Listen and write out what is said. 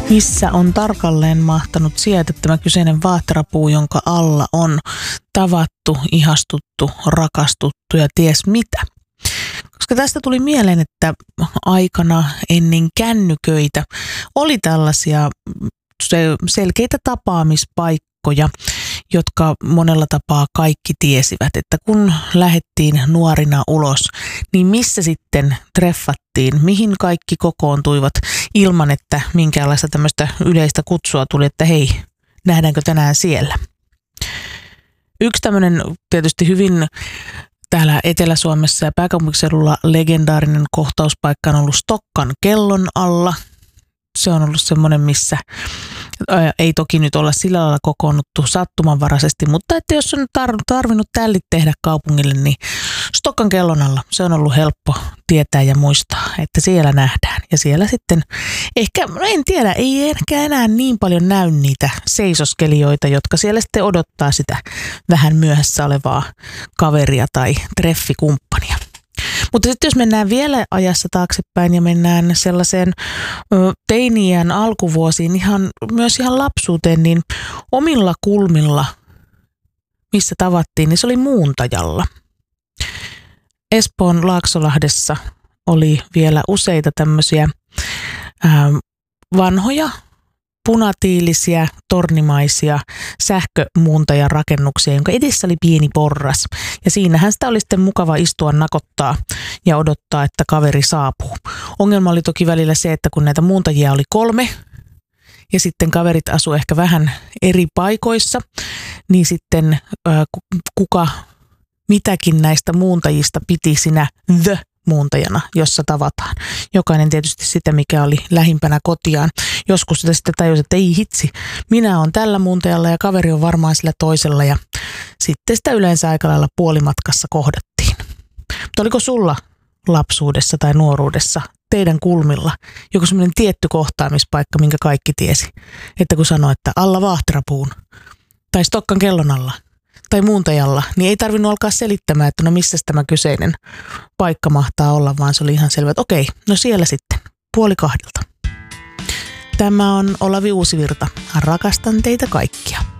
Missä on tarkalleen mahtanut sijaita tämä kyseinen vaahterapuu, jonka alla on tavattu, ihastuttu, rakastuttu ja ties mitä? Koska tästä tuli mieleen, että aikana ennen kännyköitä oli tällaisia selkeitä tapaamispaikkoja, jotka monella tapaa kaikki tiesivät, että kun lähdettiin nuorina ulos, niin missä sitten treffattiin, mihin kaikki kokoontuivat ilman, että minkäänlaista tämmöistä yleistä kutsua tuli, että hei, nähdäänkö tänään siellä. Yksi tämmöinen tietysti hyvin täällä Etelä-Suomessa ja pääkaupunkiseudulla legendaarinen kohtauspaikka on ollut Stokkan kellon alla. Se on ollut semmoinen, missä ei toki nyt olla sillä lailla kokoonnuttu sattumanvaraisesti, mutta että jos on tarvinnut tällit tehdä kaupungille, niin Stokkan kellon alla se on ollut helppo tietää ja muistaa, että siellä nähdään. Ja siellä sitten ehkä, en tiedä, ei ehkä enää niin paljon näy niitä seisoskelijoita, jotka siellä sitten odottaa sitä vähän myöhässä olevaa kaveria tai treffikumppania. Mutta sitten jos mennään vielä ajassa taaksepäin ja mennään sellaiseen teini-iän alkuvuosiin, myös ihan lapsuuteen, niin omilla kulmilla, missä tavattiin, niin se oli Muuntajalla. Espoon Laaksolahdessa oli vielä useita tämmöisiä vanhoja, punatiilisiä, tornimaisia sähkömuuntajarakennuksia, jonka edessä oli pieni porras. Ja siinähän sitä oli sitten mukava istua, nakottaa ja odottaa, että kaveri saapuu. Ongelma oli toki välillä se, että kun näitä muuntajia oli 3 ja sitten kaverit asu ehkä vähän eri paikoissa, niin sitten kuka mitäkin näistä muuntajista piti sinä muuntajana, jossa tavataan. Jokainen tietysti sitä, mikä oli lähimpänä kotiaan. Joskus sitä sitten tajusi, että ei hitsi, minä olen tällä muuntajalla ja kaveri on varmaan sillä toisella. Ja sitten sitä yleensä aika lailla puolimatkassa kohdattiin. Mutta oliko sulla lapsuudessa tai nuoruudessa teidän kulmilla joku semmoinen tietty kohtaamispaikka, minkä kaikki tiesi? Että kun sanoi, että alla vaahterapuun tai Stokkan kellon alla tai muuntajalla, niin ei tarvinnut alkaa selittämään, että no missä tämä kyseinen paikka mahtaa olla, vaan se oli ihan selvä, että okei, no siellä sitten, 1:30. Tämä on Olavi Uusivirta. Rakastan teitä kaikkia.